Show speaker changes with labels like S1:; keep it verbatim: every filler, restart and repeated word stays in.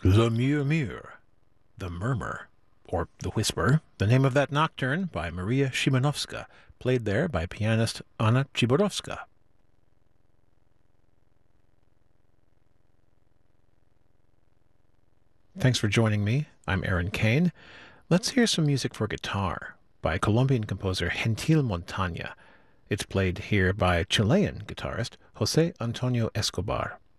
S1: Le Murmure, The Murmur, or The Whisper, the name of that nocturne by Maria Szymanowska, played there by pianist Anna Czyborowska. Thanks for joining me. I'm Aaron Kane. Let's hear some music for guitar by Colombian composer Gentil Montaña. It's played here by Chilean guitarist Jose Antonio Escobar.